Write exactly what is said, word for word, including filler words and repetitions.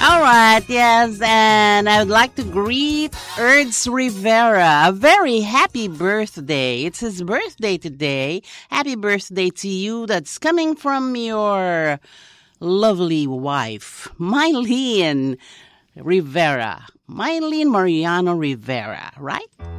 All right, yes, and I would like to greet Erds Rivera. A very happy birthday. It's his birthday today. Happy birthday to you. That's coming from your lovely wife, Mylene Rivera. Mylene Mariano Rivera, right?